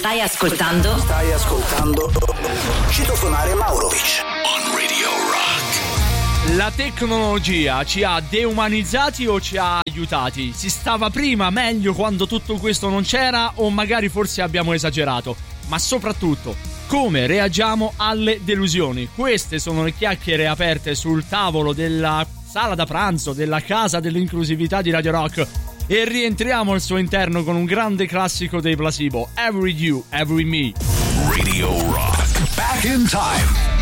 Stai ascoltando Citofonare Maurovic on Radio Rock. La tecnologia ci ha deumanizzati o ci ha aiutati? Si stava prima meglio quando tutto questo non c'era, o magari forse abbiamo esagerato? Ma soprattutto, come reagiamo alle delusioni? Queste sono le chiacchiere aperte sul tavolo della sala da pranzo della Casa dell'inclusività di Radio Rock, e rientriamo al suo interno con un grande classico dei Placebo, Every You, Every Me. Radio Rock. Back in time.